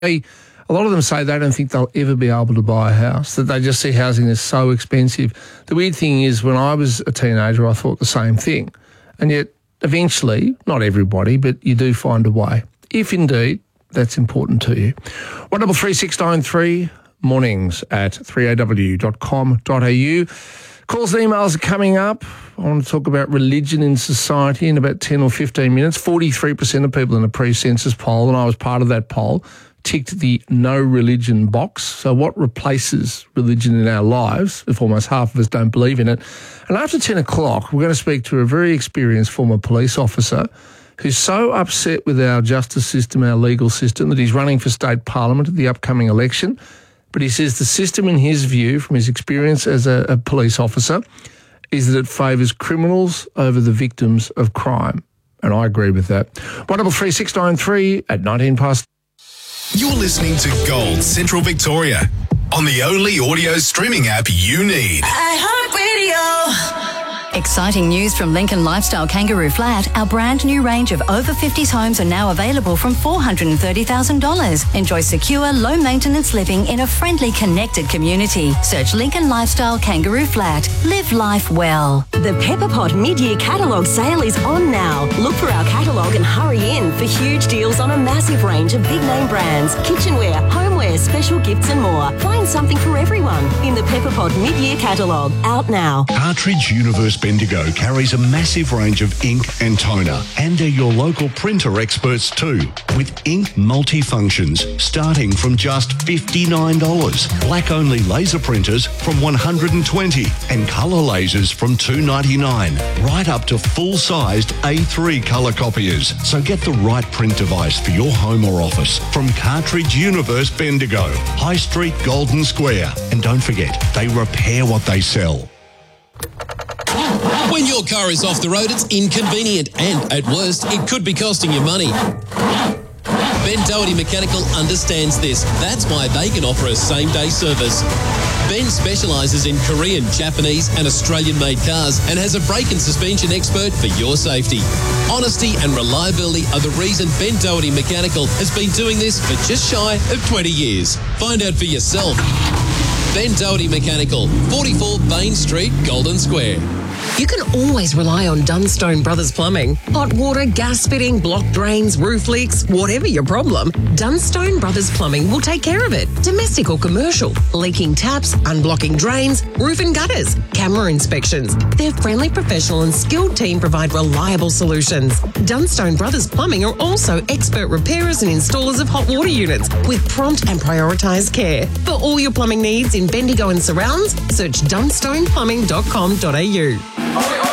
A lot of them say they don't think they'll ever be able to buy a house, that they just see housing as so expensive. The weird thing is, when I was a teenager, I thought the same thing. And yet, eventually, not everybody, but you do find a way, if indeed that's important to you. 133693, mornings at 3aw.com.au. Calls and emails are coming up. I want to talk about religion in society in about 10 or 15 minutes. 43% of people in a pre-census poll, and I was part of that poll, ticked the no religion box. So what replaces religion in our lives if almost half of us don't believe in it? And after 10 o'clock, we're going to speak to a very experienced former police officer who's so upset with our justice system, our legal system, that he's running for state parliament at the upcoming election. But he says the system, in his view, from his experience as a police officer, is that it favours criminals over the victims of crime. And I agree with that. 133693 at 19 past. You're listening to Gold Central Victoria on the only audio streaming app you need. iHeartRadio. Exciting news from Lincoln Lifestyle Kangaroo Flat. Our brand new range of over 50s homes are now available from $430,000. Enjoy secure, low maintenance living in a friendly, connected community. Search Lincoln Lifestyle Kangaroo Flat. Live life well. The Pepper Pot mid-year catalogue sale is on now. Look for our catalogue and hurry in for huge deals on a massive range of big name brands, kitchenware, homeware, special gifts and more. Find something for everyone in the Pepper Pot mid-year catalogue. Out now. Cartridge Universe Bendigo carries a massive range of ink and toner, and they're your local printer experts too, with ink multifunctions starting from just $59, black-only laser printers from $120, and colour lasers from $299, right up to full-sized A3 colour copiers. So get the right print device for your home or office from Cartridge Universe Bendigo, High Street, Golden Square. And don't forget, they repair what they sell. When your car is off the road, it's inconvenient and, at worst, it could be costing you money. Ben Doherty Mechanical understands this. That's why they can offer a same-day service. Ben specialises in Korean, Japanese and Australian-made cars and has a brake and suspension expert for your safety. Honesty and reliability are the reason Ben Doherty Mechanical has been doing this for just shy of 20 years. Find out for yourself. Ben Doherty Mechanical, 44 Bain Street, Golden Square. You can always rely on Dunstone Brothers Plumbing. Hot water, gas fitting, blocked drains, roof leaks, whatever your problem, Dunstone Brothers Plumbing will take care of it. Domestic or commercial, leaking taps, unblocking drains, roof and gutters, camera inspections. Their friendly, professional and skilled team provide reliable solutions. Dunstone Brothers Plumbing are also expert repairers and installers of hot water units with prompt and prioritised care. For all your plumbing needs in Bendigo and surrounds, search dunstoneplumbing.com.au.